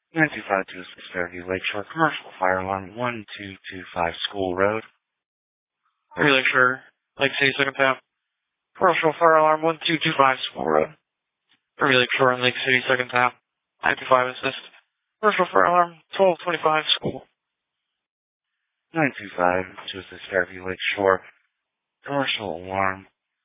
925 to Fairview Lakeshore Commercial Fire Alarm 1225 School Road. Fairview Lakeshore, Lake City, second tap. Commercial Fire Alarm 1225 School Road. Fairview Lakeshore and Lake City, second tap. 925 assist. Commercial Fire Alarm 1225 School. 925 to assist Fairview Lakeshore Commercial Alarm